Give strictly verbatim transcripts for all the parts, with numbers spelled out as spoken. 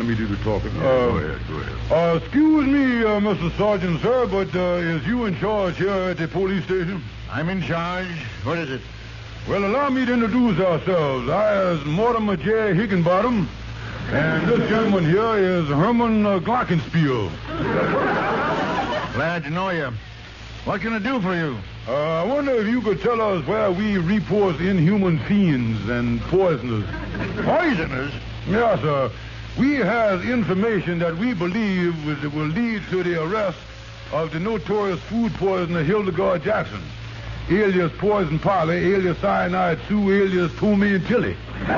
me do the talking. Yeah, uh, go ahead, go ahead. Uh, excuse me, uh, Mister Sergeant, sir, but uh, is you in charge here at the police station? I'm in charge. What is it? Well, allow me to introduce ourselves. I is Mortimer J. Higginbottom, and this gentleman here is Herman uh, Glockenspiel. Glad to know you. What can I do for you? Uh, I wonder if you could tell us where we report inhuman fiends and poisoners. Poisoners? Yes, sir. We have information that we believe will lead to the arrest of the notorious food poisoner Hildegard Jackson, alias Poison Polly, alias Cyanide Sue, alias Toomey and Tilly.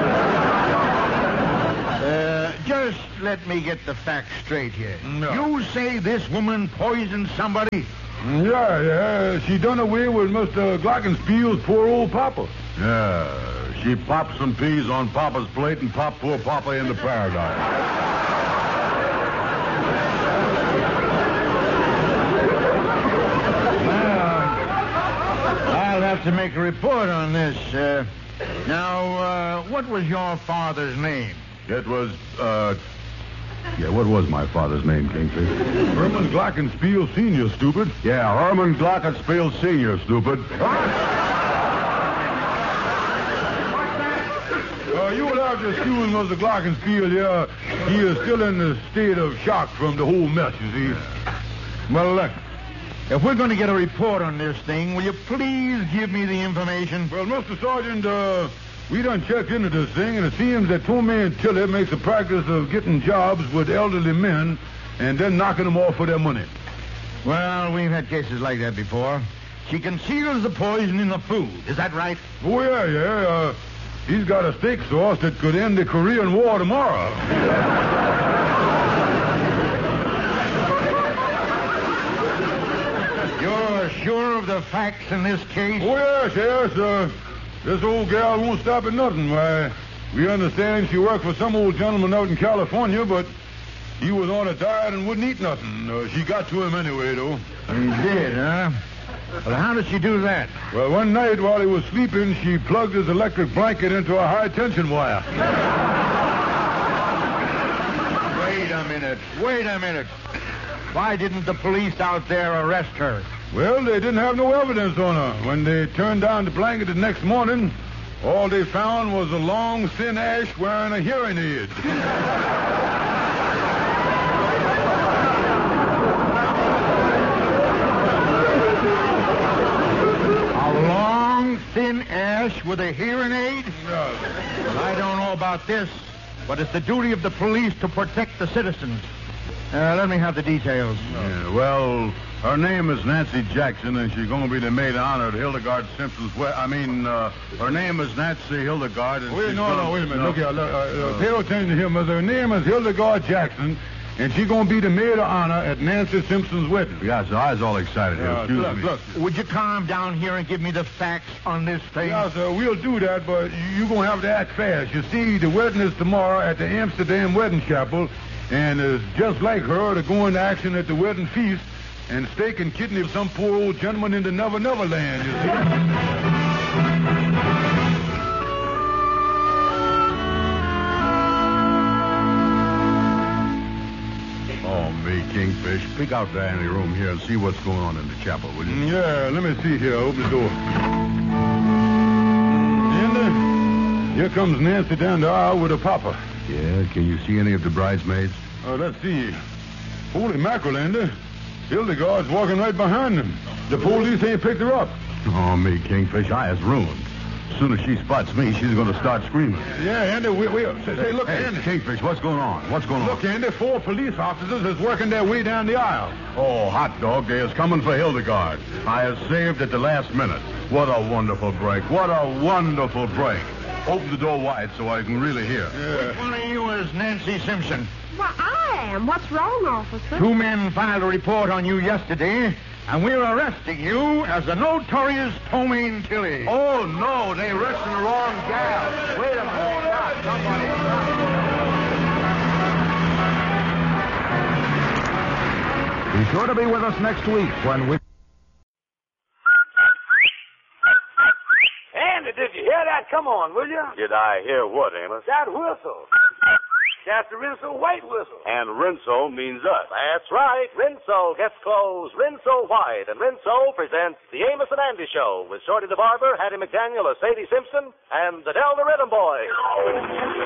Uh, just let me get the facts straight here. No. You say this woman poisoned somebody? Yeah, yeah. She done away with Mister Glockenspiel's poor old papa. Yeah, she popped some peas on Papa's plate and popped poor Papa into paradise. I'll have to make a report on this. Uh, now, uh, what was your father's name? It was, uh... Yeah, what was my father's name, Kingfish? Herman Glockenspiel Senior, stupid. Yeah, Herman Glockenspiel Senior, stupid. Uh, you will have to excuse Mister Glockenspiel here. He is still in a state of shock from the whole mess, you see. Well, look, if we're going to get a report on this thing, will you please give me the information? Well, Mister Sergeant, uh... we done checked into this thing, and it seems that Toomey and Tilly makes a practice of getting jobs with elderly men and then knocking them off for their money. Well, we've had cases like that before. She conceals the poison in the food. Is that right? Oh, yeah, yeah. Uh, he's got a steak sauce that could end the Korean War tomorrow. You're sure of the facts in this case? Oh, yes, yes. Uh, this old gal won't stop at nothing. Why, we understand she worked for some old gentleman out in California, but he was on a diet and wouldn't eat nothing. Uh, she got to him anyway, though. He did, huh? Well, how did she do that? Well, one night while he was sleeping, she plugged his electric blanket into a high-tension wire. Wait a minute. Wait a minute. Why didn't the police out there arrest her? Well, they didn't have no evidence on her. When they turned down the blanket the next morning, all they found was a long, thin ash wearing a hearing aid. A long, thin ash with a hearing aid? Yeah. Well, I don't know about this, but it's the duty of the police to protect the citizens. Uh, let me have the details. Yeah, well, her name is Nancy Jackson, and she's going to be the maid of honor at Hildegard Simpson's wedding. I mean, uh, her name is Nancy Hildegard. And Wait, she's no, gonna... no, wait a minute. No. Look here. Look, uh, uh, pay no attention to him. Her name is Hildegard Jackson, and she's going to be the maid of honor at Nancy Simpson's wedding. Yeah, so I was all excited here. Uh, Excuse look, me. look. Would you calm down here and give me the facts on this thing? Yeah, sir, we'll do that, but you're going to have to act fast. You see, the wedding is tomorrow at the Amsterdam Wedding Chapel, and it's just like her to go into action at the wedding feast and steak and kidney of some poor old gentleman in the Never Never Land, you see. Oh, me, Kingfish. Peek out there in the room here and see what's going on in the chapel, will you? Yeah, let me see here. Open the door. And uh, here comes Nancy down the aisle with her papa. Yeah, can you see any of the bridesmaids? Uh, let's see. Holy mackerel, Andy. Hildegard's walking right behind them. The police ain't picked her up. Oh, me, Kingfish, I is ruined. As soon as she spots me, she's going to start screaming. Yeah, Andy, wait, wait. Say, say, look, Hey, Andy. Kingfish, what's going on? What's going on? Look, Andy, four police officers is working their way down the aisle. Oh, hot dog, they is coming for Hildegard. I is saved at the last minute. What a wonderful break. What a wonderful break. Open the door wide so I can really hear. Yeah. Which one of you is Nancy Simpson? Well, I am. What's wrong, officer? Two men filed a report on you yesterday, and we're arresting you as the notorious Tomaine Tilly. Oh, no, they arrested the wrong gal. Wait a minute. Stop. Somebody stop. Be sure to be with us next week when we... Andy, did you hear that? Come on, will you? Did I hear what, Amos? That whistle. That's the Rinso White whistle. And Rinso means us. That's right. Rinso gets clothes Rinso White. And Rinso presents The Amos and Andy Show with Shorty the Barber, Hattie McDaniel as Sadie Simpson, and the Del the Rhythm Boy.